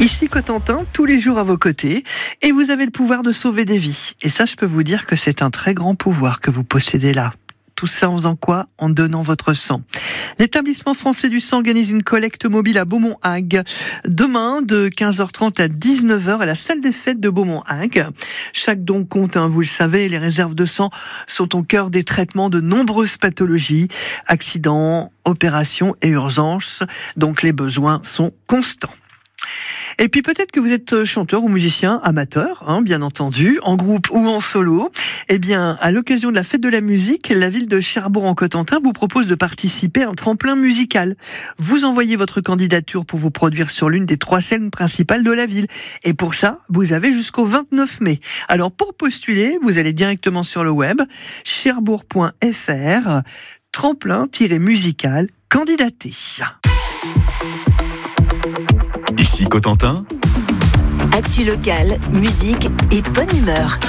Ici Cotentin, tous les jours à vos côtés, et vous avez le pouvoir de sauver des vies. Et ça, je peux vous dire que c'est un très grand pouvoir que vous possédez là. Tout ça en faisant quoi ? En donnant votre sang. L'Établissement français du sang organise une collecte mobile à Beaumont-Hague. Demain, de 15h30 à 19h, à la salle des fêtes de Beaumont-Hague. Chaque don compte, vous le savez, les réserves de sang sont au cœur des traitements de nombreuses pathologies, accidents, opérations et urgences. Donc les besoins sont constants. Et puis peut-être que vous êtes chanteur ou musicien amateur, bien entendu, en groupe ou en solo. Eh bien, à l'occasion de la fête de la musique, la ville de Cherbourg-en-Cotentin vous propose de participer à un tremplin musical. Vous envoyez votre candidature pour vous produire sur l'une des 3 scènes principales de la ville. Et pour ça, vous avez jusqu'au 29 mai. Alors pour postuler, vous allez directement sur le web, cherbourg.fr, tremplin-musical, candidater. Ici Cotentin. Actu locale, musique et bonne humeur.